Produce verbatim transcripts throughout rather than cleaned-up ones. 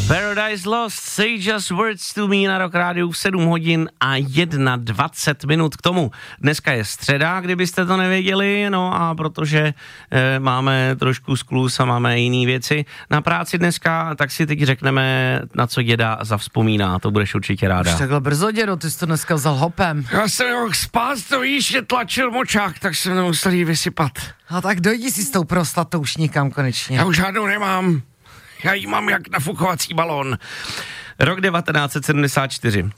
Paradise Lost, Say Just Words to Me na Rock Rádiu v sedm hodin a dvacet jedna minut k tomu. Dneska je středa, kdybyste to nevěděli, no a protože e, máme trošku skluz a máme jiné věci na práci dneska, tak si teď řekneme, na co děda zavzpomíná, to budeš určitě ráda. Už takhle brzo, dědo, ty jsi to dneska vzal hopem. Já jsem nemohl spát, to víš, že tlačil močák, tak jsem nemusel jí vysypat. A tak dojdi si s tou prostatou už nikam konečně. Já už žádnou nemám. Já ji mám jak nafukovací balón. Rok devatenáct set sedmdesát čtyři. Uh,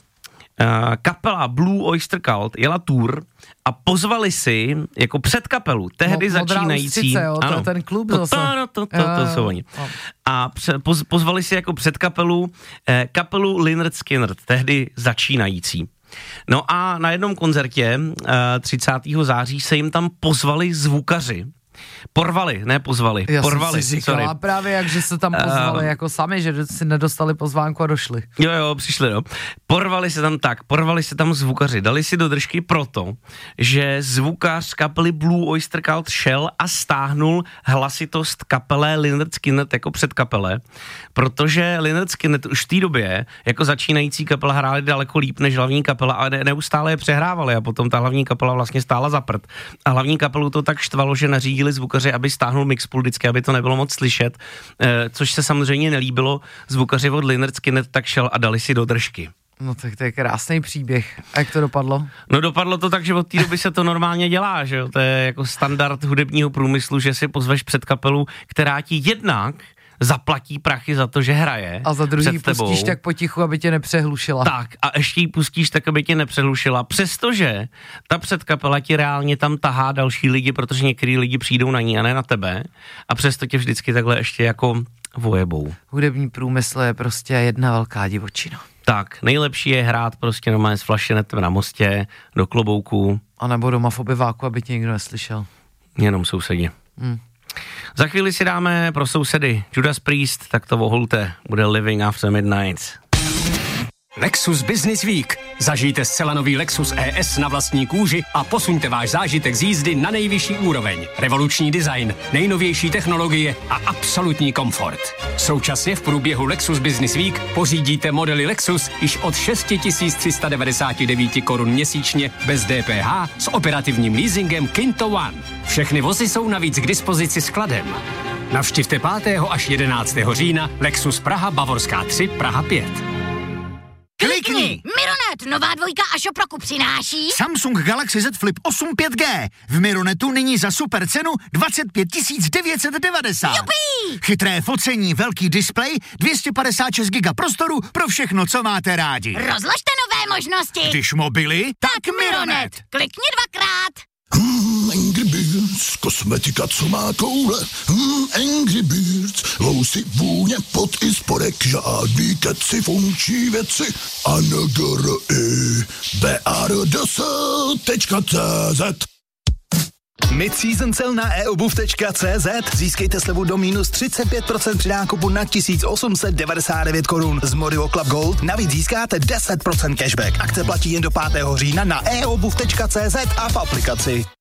kapela Blue Oyster Cult jela tour a pozvali si jako předkapelu, tehdy Mo, začínající. Ústřice, jo, ano, to ten klub to, zase. To, to, to, to, to jsou oni. A pře, poz, pozvali si jako předkapelu eh, kapelu Lynyrd Skynyrd, tehdy začínající. No a na jednom koncertě eh, třicátého září se jim tam pozvali zvukaři. Porvali, ne pozvali, Já porvali, jsem si říkala sorry. právě, jak že se tam pozvali uh, jako sami, že si nedostali pozvánku a došli. Jo, jo, přišli, no. Porvali se tam tak, porvali se tam zvukaři, dali si do držky proto, že zvukař kapely Blue Oyster Cult šel a stáhnul hlasitost kapele Lynyrd Skynyrd jako předkapele, protože Lynyrd Skynyrd už v té době jako začínající kapela hráli daleko líp než hlavní kapela a ne, neustále je přehrávali a potom ta hlavní kapela vlastně stála za prd. A hlavní kapelu to tak štvalo, že nařídili zvukaři, aby stáhnul mixpool vždycky, aby to nebylo moc slyšet, eh, což se samozřejmě nelíbilo. Zvukaři od Lynyrd Skynyrd tak šel a dali si do držky. No tak to je krásný příběh. A jak to dopadlo? No dopadlo to tak, že od té doby se to normálně dělá, že jo? To je jako standard hudebního průmyslu, že si pozveš před kapelu, která ti jednak zaplatí prachy za to, že hraje. A za druhý pustíš tak potichu, aby tě nepřehlušila. Tak a ještě ji pustíš tak, aby tě nepřehlušila. Přestože ta předkapela ti reálně tam tahá další lidi, protože některý lidi přijdou na ní a ne na tebe. A přesto tě vždycky takhle ještě jako vojebou. Hudební průmysl je prostě jedna velká divočina. Tak, nejlepší je hrát prostě normálně s flašenetem na mostě, do klobouku. A nebo doma v obyváku, aby tě nikdo neslyšel. Jenom sousedi. Hmm. Za chvíli si dáme pro sousedy Judas Priest, tak to vohulte, bude Living After Midnight. Lexus Business Week. Zažijte zcela nový Lexus E S na vlastní kůži a posuňte váš zážitek z jízdy na nejvyšší úroveň. Revoluční design, nejnovější technologie a absolutní komfort. Současně v průběhu Lexus Business Week pořídíte modely Lexus již od šest tisíc tři sta devadesát devět korun měsíčně bez D P H s operativním leasingem Kinto One. Všechny vozy jsou navíc k dispozici skladem. Navštivte pátého až jedenáctého října Lexus Praha Bavorská tři Praha pět. Klikni! Mironet, nová dvojka a Šoproku přináší Samsung Galaxy Z Flip osm pět G. V Mironetu nyní za super cenu dvacet pět tisíc devět set devadesát. Jupí! Chytré focení, velký displej, dvě stě padesát šest giga prostoru pro všechno, co máte rádi. Rozložte nové možnosti. Když mobily, tak, tak Mironet. Klikni dvakrát. Hmm, Angry Birds, kosmetika, co má koule. Hmm, Angry Birds, housy, vůně, pot i spodek, žádný keci, funkční věci. A N G R I B A R D S tečka C Z. Mid-season cel na e obuv tečka cé zet. Získejte slevu do minus třicet pět procent při nákupu na tisíc osm set devadesát devět korun. Z Morio Club Gold navíc získáte deset procent cashback. Akce platí jen do pátého října na e obuv tečka cé zet a v aplikaci.